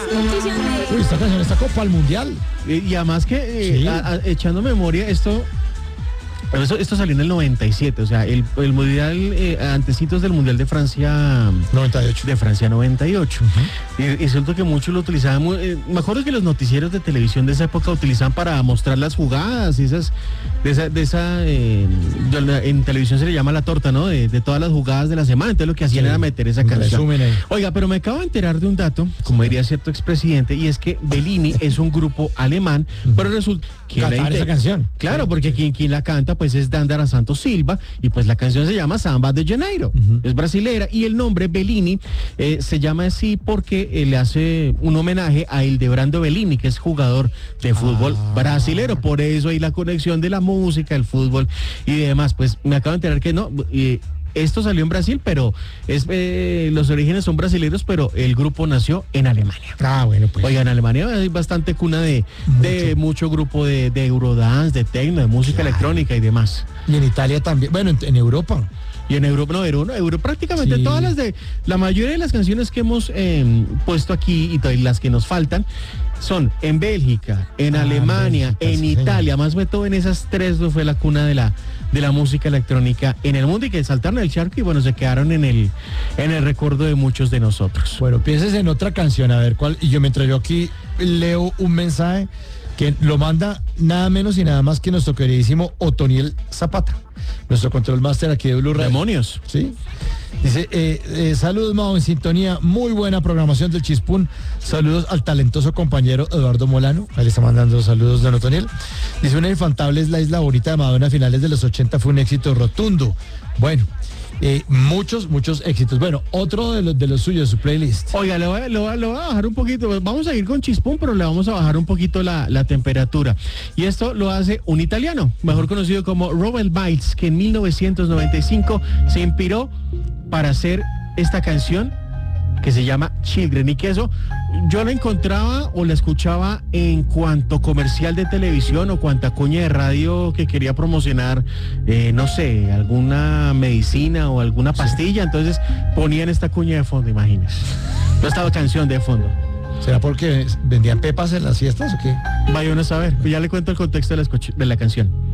Uy, esta canción está como para el mundial. Y además que, Sí. echando memoria, esto salió en el 97, o sea, el mundial, antecitos del mundial de Francia. 98. De Francia 98. Y siento que muchos lo utilizaban. Me acuerdo que los noticieros de televisión de esa época utilizaban para mostrar las jugadas, en televisión se le llama la torta, ¿no? De todas las jugadas de la semana. Entonces lo que hacían Sí, era meter esa un canción. resumen ahí. Oiga, pero me acabo de enterar de un dato, como diría cierto expresidente, y es que Bellini es un grupo alemán, pero resulta que Cantar esa canción. Claro, Sí. porque quien la canta pues es Dandara Santos Silva, y pues la canción se llama Samba de Janeiro, es brasilera, y el nombre Bellini se llama así porque le hace un homenaje a Ildebrando Bellini, que es jugador de fútbol brasilero, por eso hay la conexión de la música, el fútbol y demás. Pues me acabo de enterar que no, esto salió en Brasil, pero los orígenes son brasileños, pero el grupo nació en Alemania. Bueno, pues. Oiga, en Alemania hay bastante cuna de mucho grupo de Eurodance, de techno, de música electrónica y demás. Y en Italia también. Bueno, en Europa. Y en Europa, Europa prácticamente Sí. la mayoría de las canciones que hemos puesto aquí y todas las que nos faltan son en Bélgica, en Alemania, Bélgica, en sí, Italia, más de todo en esas tres fue la cuna de la música electrónica en el mundo, y que saltaron el charco y bueno, se quedaron en el recuerdo de muchos de nosotros. Bueno, pienses en otra canción, a ver cuál. Y mientras yo aquí leo un mensaje que lo manda nada menos y nada más que nuestro queridísimo Otoniel Zapata, nuestro control master aquí de Blue Radio. Demonios. Sí. Dice, saludos Mao, en sintonía, muy buena programación del Chispún. Saludos al talentoso compañero Eduardo Molano. Ahí le está mandando saludos don Otoniel. Dice, una infantable es la isla bonita de Madonna a finales de los 80, fue un éxito rotundo. Bueno, muchos éxitos. Bueno, otro de los suyos, su playlist. Oiga, le voy a bajar un poquito, vamos a ir con Chispón, pero le vamos a bajar un poquito la temperatura. Y esto lo hace un italiano, mejor conocido como Robert Miles, que en 1995 se inspiró para hacer esta canción que se llama Children, y que eso yo la encontraba o la escuchaba en cuanto comercial de televisión o cuanta cuña de radio que quería promocionar, no sé, alguna medicina o alguna pastilla, entonces ponían esta cuña de fondo, imagínense. No estaba canción de fondo. ¿Será porque vendían pepas en las fiestas o qué? Vayan a saber, ya le cuento el contexto de la canción.